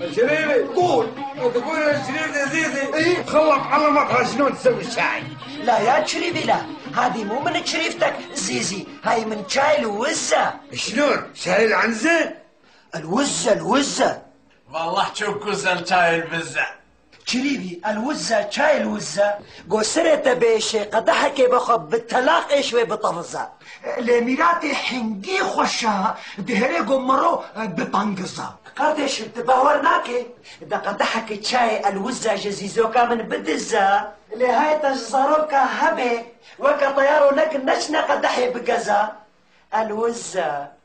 شريفي قول. تقول يا شريف يا زيزي ايه؟ خلص علمك شلون تسوي الشاي. لا يا شريفي لا، هذه مو من شريفتك زيزي، هاي من شاي الوزة. شلون؟ شاي العنزة؟ الوزة والله تشوف كوزن شاي البزة. شريفي الوزة شاي الوزة قصرت بيش قدحك بخب بالتلاق شوي بطفزة لميراتي حنجي خوشها دهري قمرو ببانقزة قدش بتباورناكي دا قدحك شاي الوزة جزيزوكا من بدزة لهاي تجزروكا هبي وكا طيارو لك نشنا قدحي بقزة الوزة